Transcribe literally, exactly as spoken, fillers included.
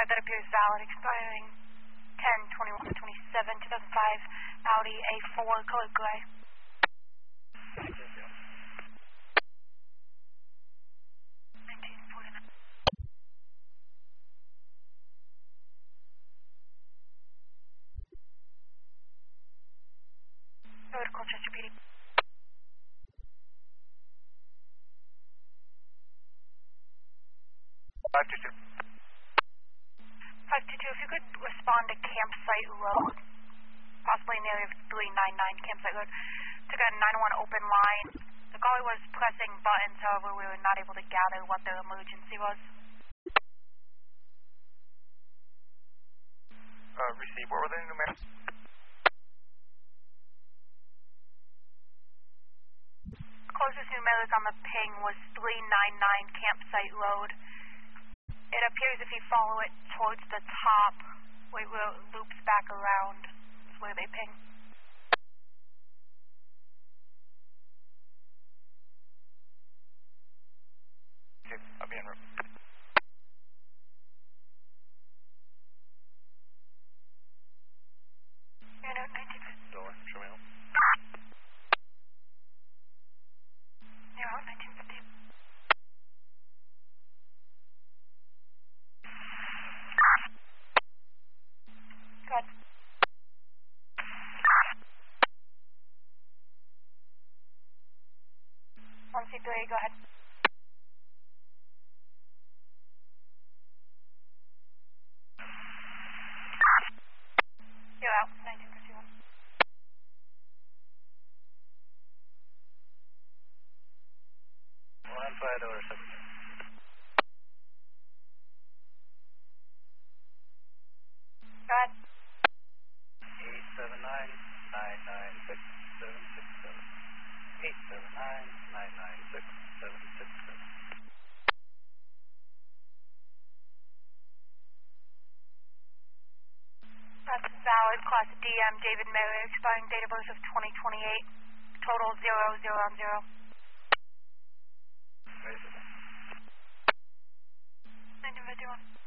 five, that appears valid, expiring ten twenty-one twenty-seven two thousand five, Audi A four, colored gray. nineteen forty-nine. Go to Colchester P D. five two two. five two two, if you could respond to campsite road, possibly in the area of three ninety-nine campsite road. Took a nine one open line. The caller was pressing buttons, however, we were not able to gather what their emergency was. Uh, receive. What were the numerics? Closest numeric on the ping was three ninety-nine campsite road. It appears if you follow it towards the top, where it loops back around, is where they ping. Okay, I'll be en route. Yeah, no, nineteen fifty. Dollar, show me out. Yeah, nineteen fifty. Good. one C three, go ahead. You're out, nineteen fifty-one. One five dollar seven. Go ahead. Eight seven nine nine nine six seven six seven. Eight seven nine nine nine six seven six seven. That's valid, class D M, David Miller, expiring date of birth of twenty twenty-eight, total zero zero zero. nineteen fifty-one.